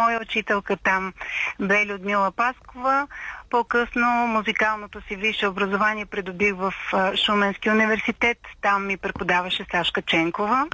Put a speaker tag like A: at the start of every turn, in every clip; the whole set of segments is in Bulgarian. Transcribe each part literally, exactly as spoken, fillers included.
A: Моя учителка там бе Людмила Паскова. По-късно музикалното си висше образование придобих в Шуменския университет. Там ми преподаваше Сашка Ченкова.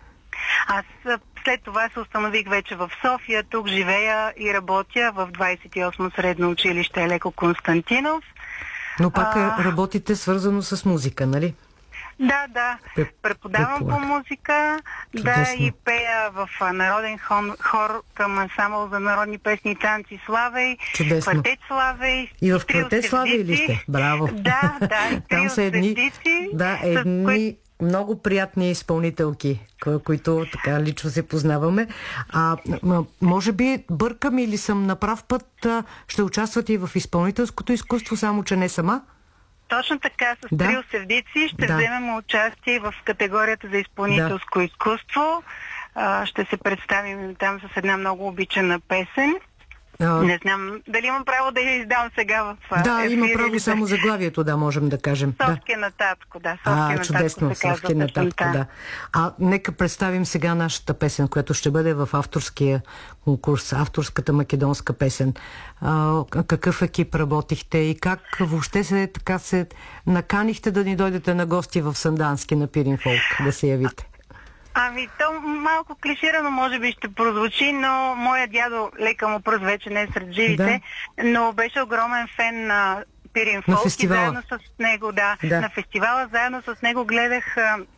A: Аз след това се установих вече в София. Тук живея и работя в двадесет и осмо средно училище Елеко Константинов.
B: Но пак
A: а...
B: работите свързано с музика, нали?
A: Да, да. Преподавам по музика,
B: Чудесно.
A: да, и пея в народен хор към ансамбъл за народни песни и танци Славей,
B: Чудесно.
A: Квартет Славей.
B: И в Квартет Славей ли сте? Браво!
A: Да, да.
B: Там са едни, да, едни кои... много приятни изпълнителки, които така лично се познаваме. А, може би бъркам или съм на прав път, ще участвате и в изпълнителското изкуство, само че не сама?
A: Точно така, с
B: да.
A: Трио Севдици ще
B: да.
A: вземем участие в категорията за изпълнителско да. изкуство. А, ще се представим там с една много обичана песен. А... Не знам дали имам право да я издам сега в
B: Да,
A: ефир,
B: има право
A: или...
B: само заглавието, да, можем да кажем.
A: Совки на татко, да. Совки
B: а,
A: на
B: чудесно, Совки на татко, да. А нека представим сега нашата песен, която ще бъде в авторския конкурс, авторската македонска песен. А, какъв екип работихте и как въобще се, така се наканихте да ни дойдете на гости в Сандански на Пирин Фолк, да се явите?
A: Ами, то малко клиширано може би ще прозвучи, но моя дядо, лека му пръст, вече не е сред живите, да. но беше огромен фен на Пирин Фолк и заедно с него, да, да, на фестивала, заедно с него гледах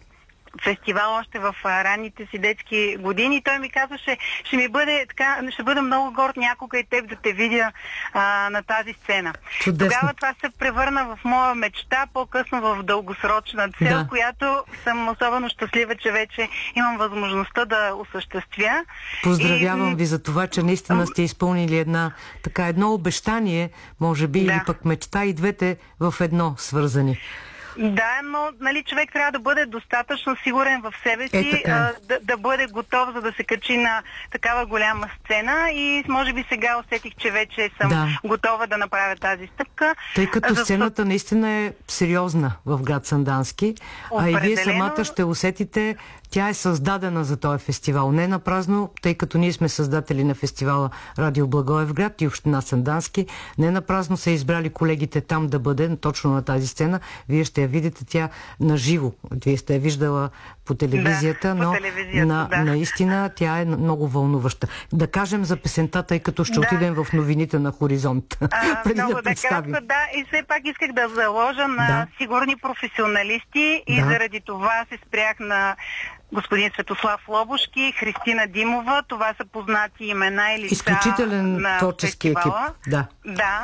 A: фестивал още в а, ранните си детски години. Той ми казваше, ще ми бъде така, ще бъда много горд някога и теб да те видя а, на тази сцена.
B: Чудесно.
A: Тогава това се превърна в моя мечта, по-късно в дългосрочна цел, да. която съм особено щастлива, че вече имам възможността да осъществя.
B: Поздравявам
A: и...
B: ви за това, че наистина сте изпълнили една, така, едно обещание, може би, да. или пък мечта, и двете в едно свързани.
A: Да, но нали, човек трябва да бъде достатъчно сигурен в себе си,
B: е,
A: а, да, да бъде готов, за да се качи на такава голяма сцена, и може би сега усетих, че вече съм да. готова да направя тази стъпка.
B: Тъй като за... сцената наистина е сериозна в град Сандански,
A: Определено...
B: а и вие самата ще усетите, тя е създадена за този фестивал. Не напразно, тъй като ние сме създатели на фестивала Радио Благоевград и община Сандански, не напразно са избрали колегите там да бъде, точно на тази сцена. Вие ще я видите тя наживо. Вие сте я виждала по телевизията,
A: да,
B: но
A: по телевизията,
B: на,
A: да.
B: наистина тя е много вълнуваща. Да кажем за песента, тъй като ще да. отидем в новините на Хоризонт.
A: А,
B: преди
A: много
B: да представим.
A: Да, да, и все пак исках да заложа на да. сигурни професионалисти и да. заради това се спрях на господин Светослав Лобушки, Христина Димова. Това са познати имена и лица.
B: Изключителен
A: на
B: творчески екип. Да.
A: Да.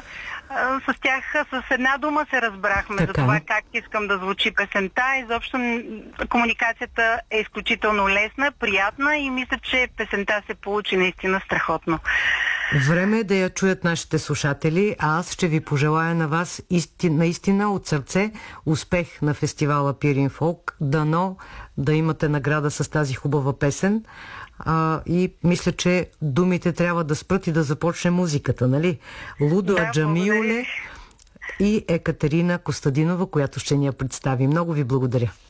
A: С тях с една дума се разбрахме така. за това как искам да звучи песента. Изобщо комуникацията е изключително лесна, приятна и мисля, че песента се получи наистина страхотно.
B: Време е да я чуят нашите слушатели, а аз ще ви пожелая на вас исти, наистина от сърце успех на фестивала Пирин Фолк. Дано да имате награда с тази хубава песен. А, и мисля, че думите трябва да спрат и да започне музиката, нали? Лудо да, Аджамиоле и Екатерина Костадинова, която ще ни я представи. Много ви благодаря.